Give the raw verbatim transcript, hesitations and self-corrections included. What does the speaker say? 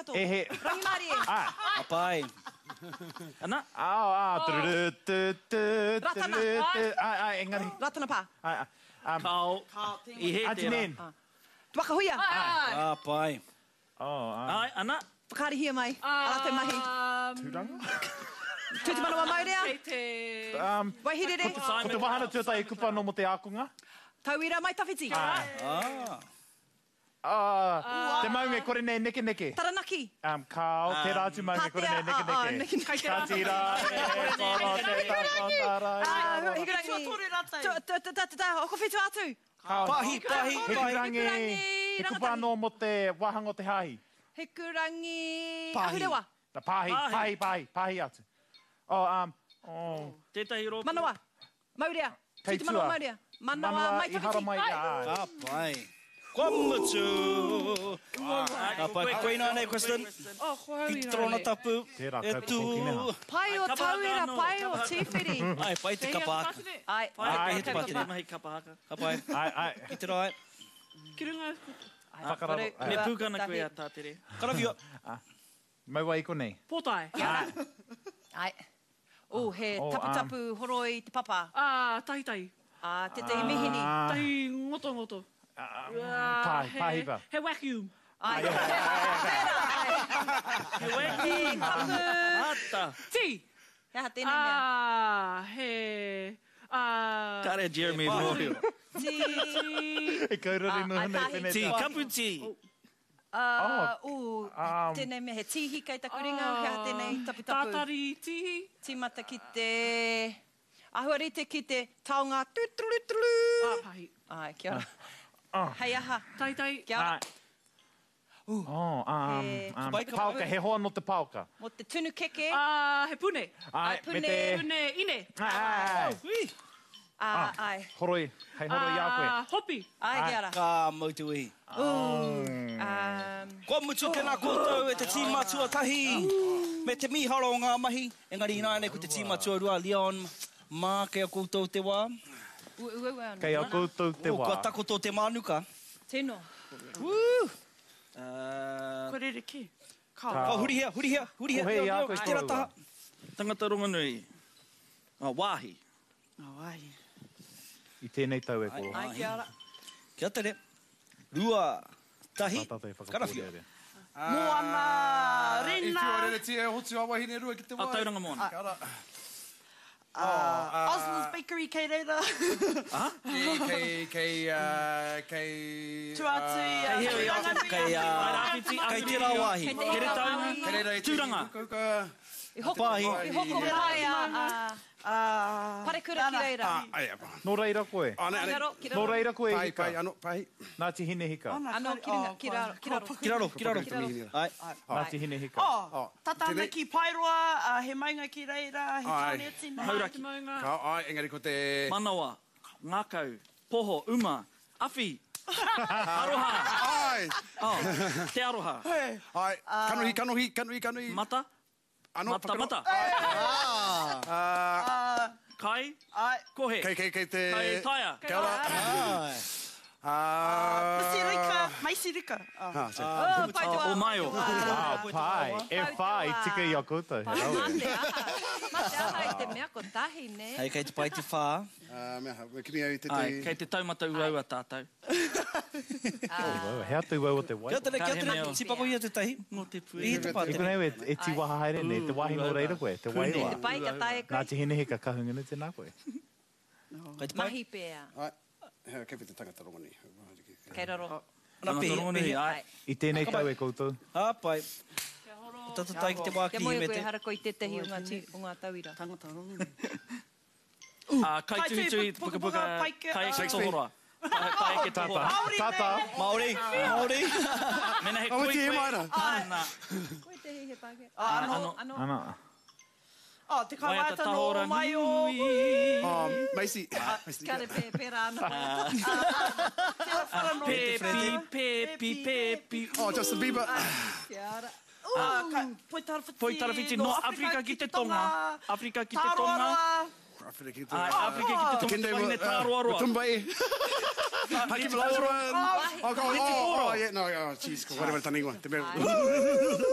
arigato. E he... Rangi Māori e. Ah. Apai. Ana? Ao, ao. Tururu, tu, tu, Ratana. tururu, tu. Ai, ai, engari. Ratana pā. Ai, ai. Um, Kao. I he Atinen. Tuakahuia. Apai. Oh, um. Ai, ana. Whakarihia mai. Ala te mahi. Tūranga? Tuti manawa mai rea. Kei te... Um, Waihirere. ko te wahana tuatai e kupa no mo te akunga. Tauira mai tawhiti. Ah. Ah, te maunga kore nei neke neke. Taranaki. Um, kao, te rātu maunga kore nei neke neke. Ka tira e, koro te takotara e. Ah, hikurangi. Tuatore ratai. Tu- tu- tu- tu- tu- tu- Oko whitu atu. Pahi, pahi, pahi. Hikurangi. Hikurangi, He kupa no mo te wahanga o te hahi. Hikurangi. Pahi. Ahurewa. Ta pahi, pahi, pahi, pahi atu. Oh, um, oh. Tētahi ropu. Manawa. Maurea. Kei Tuti manawa tua. maurea. Manawa mai i hara mai tawhiti. ai. Apai. Kwa mutu. Apai, koe nā nei question. Oh, hoa Ki trona tapu. Tērā, E kaupapa tu. kineha. Pai o tauira, pai o tīwhiri. Ai, pai te kapaka. Ai, Ai, he te Te pātene. mahi kapahaka. Apai. Ai, ai. Ki te rai. Ki runga... Whakararo. Ai, Me Ua, pūkana tahi. koe a tātere. Karawhia. Maua i konei. Pōtai. ai. O, he Oh, tapu tapu horoi te papa. Ah, tahi tahi. Ah, te te mihini. Ah, Tahi ngoto ngoto. pahi, he- pahi ba. He vacuum. Ai, He weki. he kapu. Ata. Ti. He ha tēnei mea. Ah, he... Ah... Kare Jeremy Rohio. Ti. E kaurari Ah, nuhu ai, nei pahi. whenei Ti, tā. kapu ti. Ah, o, Um, tēnei mea. He tihi kai taku ringa. He ha tēnei tapu tapu. Tātari tihi. Tīmata ki te... Ahuarite ki te taonga. Tutulutulu. Ah, pahi. Ai, kia ora. Ah. Hei aha. Tai tai. Kia ora. Ai. Oh, um, He- um, Kapai, kapai. pauka, he hoa no te pauka. Mo te tunu keke. Ah, he pune. Ai, pune. me te... Pune ine. Ai, ai, ai. Ui. Ah, ai. Horoi, hei horoi a koe. Ah, hopi. Ai, kia ora. Ka mautu ihi. Um, Kua mutu tēnā koutou e te tīmatua tahi. Me te miharo o ngā mahi. Engari nā nei ko te tīmatua rua. Leon, mā kei a koutou te wā. ua, ua, ua. Kei a koutou te O, wā. kua takoto te mānuka. Tēnō. Woo! Uh, Ko rere ki. Ka- Ka. Oh, huri hea, huri hea, huri hea. Ko hei Reo, a reo, koe tērā korua. taha. tangata rongonui. Ah, wāhi. Oh, ai. I tēnei tau e ko. Ai, kia ora. Kia tere. Rua, tahi, Tātou e karawhia. whakapōrea. Moana, I rena. tua rere tia hotu awa hine rua ki te A wai. tauranga mōna. Kia ora. Osmond's Bakery kei reira. Kei, kei, kei, uh, kei... Tuatui, uh, uh, Kei heo i Rangati. atu, kei, uh, Rāwhiti, Kei Āwhiti. tērā wāhi. Kei te Kere ira taunga. wāhi. Kei reira i te Tūranga. kukuka. I hoko, Pahi. i hoko mai a, a Ah, parekura ki reira. Ah, ai, apa. Nō reira koe. Ane, ane. Ki raro, ki Nō raro. reira koe Pai, hika. pai, ano, pai. Nā ti hine hika. Ano, ki ringa, ki raro, ki raro. Ki raro, ki raro. Ki raro. Ai, Nā ti hine hika. Oh, Oh, tatana tēnei- ki Pairoa, uh, he mainga ki reira, he Ai. tāne tina. Hauraki. He mainga. Ka, ai, engari ko te... Manawa, ngākau, poho, uma, awhi, aroha, Ai, oh, te aroha, ai, kanohi, kanohi, kanohi, kanohi. mata, Ano, mata, whakaro- mata, Ah, kai, Ai, kohe, kei, kei, kei te... kai taia, Kia ora. ai. Ah, Masirika, maisirika. Ah. Ah, se. Oh, pai oh, tua. o maio, Ah, pai. E whai, tika i a koutou. He Pai rawe. mate aha. Mate aha i te mea ko tahi, ne? Hei, kei te pai te whā. Ah, mea, me kini au i te ai, te... kei te taumata uaua tātou, Oh, he atu wau o te wai. Kia tere, kia Ka he tere. mea. Sipako i a te tahi. ngō te pui. I te I pātene. konei e, e ti waha haere nei, te wahi nō reira koe, te wai Pune. wa. Te pai ka tae Nā koe. te hine hika kahungana tēnā koe. Kei te pai. Mahi pēa. Ai, he, kei te tangata rongoni. Kei raro. Ana Tangata pehi, rongonui, pehi. ai, I tēnei tau e koutou. Ah, pai. Tata tai ki te wā Te ki moe me koe te. hara koe tetehi o ngā, ti- o ngā tauira. Tangata rongonui. Ah, kai Kai tui tui, tui, puka, puka puka, puka, paike, kai ah. ke tohora. Kai kai ke Tata. tohora. Tata. Māori, Māori. Mena he Oh, koe te e koe. maira. Ana. Koe te hi he pake. Ah, ano. Ano, ano. Ana. Oh, te Mai ata kawata tahora no mai o. nui. Oh, Macy. Macy. Kare pē, pēra ana. Pepi, pepi, pepi. Oh, Justin Bieber. Kia ora. Ah, ka- Poi tarawhiti. Poi tarawhiti no Afrika ki te tonga. Afrika ki te tonga. Tāroa. Afrika ki te... Ai, Afrika ki te tonga. Kende Te wahine mo... tāroa roa. Tumbai. Haki Malaura. Oh, oh, oh, yeah, no, oh, jeez, ko whatever tani ingoa. Te mea...